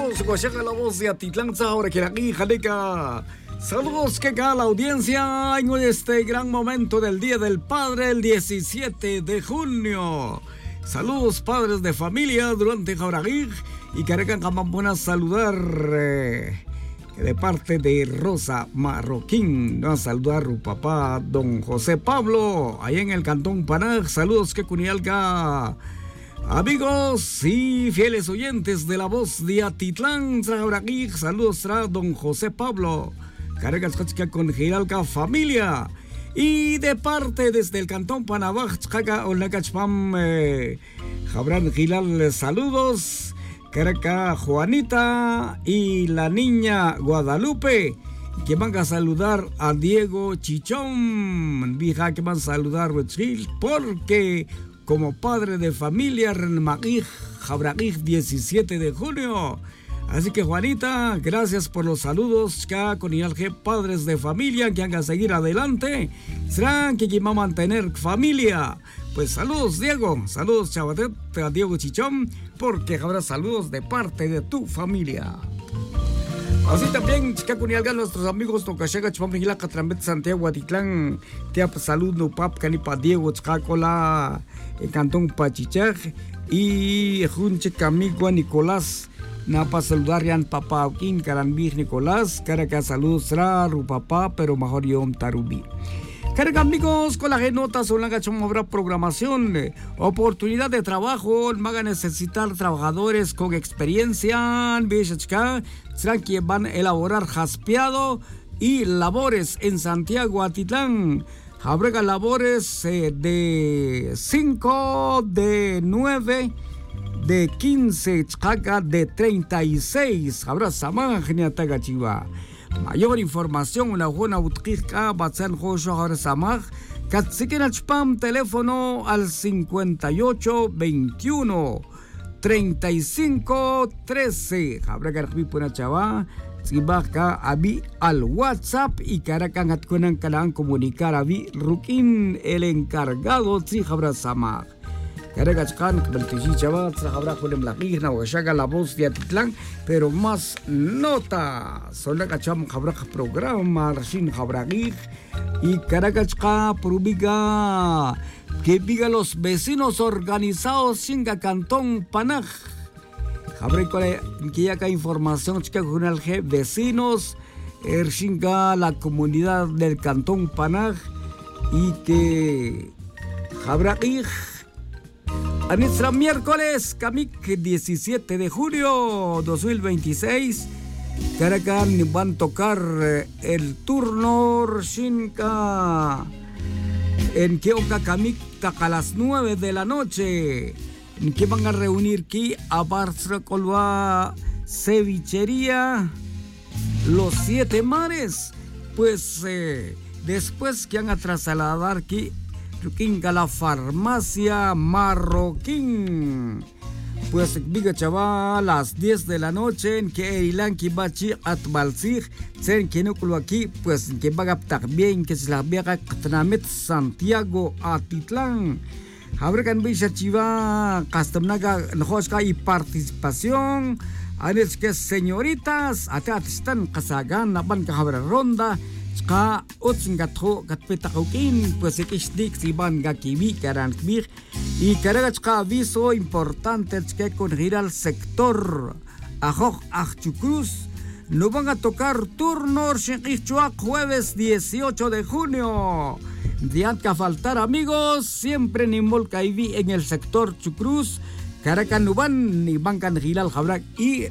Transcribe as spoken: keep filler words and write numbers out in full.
amigos, Guayaca la voz de Atitlán, ahora que aquí, Jaleca. Saludos que acá la audiencia en este gran momento del Día del Padre, el diecisiete de junio. Saludos padres de familia durante Jauragig y que acá vamos a saludar eh, de parte de Rosa Marroquín. Nos a saludar su papá, don José Pablo, ahí en el Cantón Panaj. Saludos que Cunialca. Amigos y fieles oyentes de la voz de Atitlán, saludos a don José Pablo, cargas con Giralca familia. Y de parte desde el Cantón Panabaj, Olacachpam, Jabran Gilal, saludos, Caraca Juanita y la niña Guadalupe, que van a saludar a Diego Chichón, vieja que van a saludar porque como padre de familia, Renmaquij, Jabragij, diecisiete de junio. Así que, Juanita, gracias por los saludos. Ya con Ialge, padres de familia que van a seguir adelante. Serán que van a mantener familia. Pues saludos, Diego. Saludos, Chavatet, a Diego Chichón, porque habrá saludos de parte de tu familia. Así también, chica Cunialga, nuestros amigos Tocachaga, Chupamigila, Catrambet, Santiago, Atitlán, te salud, no pap, canipa Diego, Chacola, el Cantón Pachichaj, y Junche Camigua Nicolás, Napa saludar yan papá Auquín, Carambij Nicolás, Caraca salud, Sraru papá, pero mejor yom Tarubi. Carga amigos, con la genota son la gachón habrá programación, oportunidad de trabajo, van a necesitar trabajadores con experiencia, serán que van a elaborar jaspeado y labores en Santiago Atitlán. Habrá labores eh, de cinco, de nueve, de quince, de treinta y seis. Habrá samajnia tagachiva. Mayor información, una buena utquija, Batsan Joshua ahora Samaj, Katsikin Achpam, teléfono al cincuenta y ocho, veintiuno, treinta y cinco, trece. Habrá que recibir chava, si baja a mí al WhatsApp y Caracan Atkunan Kalan comunicar a mí, Rukin, el encargado, si habrá Samaj. Caragachkan, Beltishi Chava, habrá Julem la Gigna, Oaxaca, la voz de Atitlán, pero más nota. Solo cacham habrá programa, Rashin Habragig y Caragachka, Prubiga, que diga los vecinos organizados, Singa Cantón Panaj. Habrá que ya que información, chica con el G, vecinos, Ershinga, la comunidad del Cantón Panaj y que Habragig. A nuestra miércoles, Kamik, diecisiete de junio dos mil veintiséis, Caracan van a tocar el turno Shinka en Kioka Kamik a las nueve de la noche, en que van a reunir aquí a Barça Colva Cevichería Los Siete Mares, pues eh, después que van a trasladar aquí a la farmacia Marroquín. Pues diga chaval, a las diez de la noche en que Ilan Kibachi Atbalsig, sen que no culo aquí, pues que va a también que se la vea Tramet Santiago Atitlán. Habrá que enviar chiva Castamnaga Njoska y participación. Anes que señoritas, acá están casagan, la banca habrá ronda. Ka utsin gatho gatpetaukin pues ekisdik siban gakibi karan kbir y karagachka aviso importante que con ir al sector ajoj ajchucruz no van a tocar turno Shinkichuak jueves dieciocho de junio. Dian que faltar amigos siempre ni molcaibi en el sector Chucruz Caracan Nuban ni Bancan Gilal Jabrak y